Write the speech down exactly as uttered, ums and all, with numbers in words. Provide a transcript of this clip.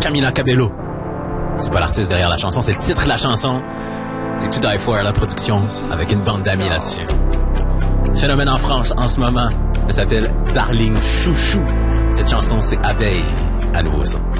Camila Cabello. C'est pas l'artiste derrière la chanson, c'est le titre de la chanson. C'est To Die For, la production, avec une bande d'amis là-dessus. Phénomène en France en ce moment, elle s'appelle Darling Chouchou. Cette chanson, c'est Abeille, à nouveau son.